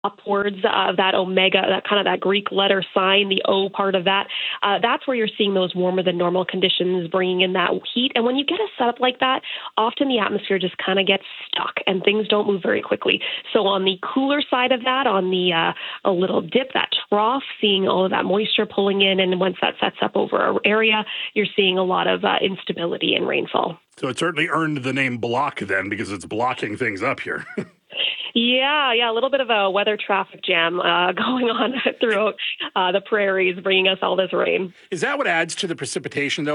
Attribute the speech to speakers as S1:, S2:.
S1: upwards of that omega, that kind of that Greek letter sign, the O part of that, that's where you're seeing those warmer than normal conditions bringing in that heat. And when you get a setup like that, often the atmosphere just kind of gets stuck and things don't move very quickly. So on the cooler side of that, on the a little dip, that trough, seeing all of that moisture pulling in, and once that sets up over our area, you're seeing a lot of instability in rainfall.
S2: So it certainly earned the name block then, because it's blocking things up here.
S1: Yeah, a little bit of a weather traffic jam going on throughout the prairies, bringing us all this rain.
S2: Is that what adds to the precipitation, though?